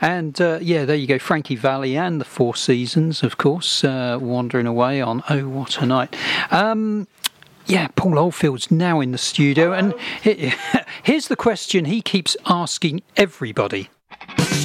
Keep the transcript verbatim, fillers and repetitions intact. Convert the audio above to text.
And uh, yeah, there you go, Frankie Valli and the Four Seasons, of course, uh, wandering away on Oh What a Night. Um, yeah, Paul Oldfield's now in the studio, and here's the question he keeps asking everybody.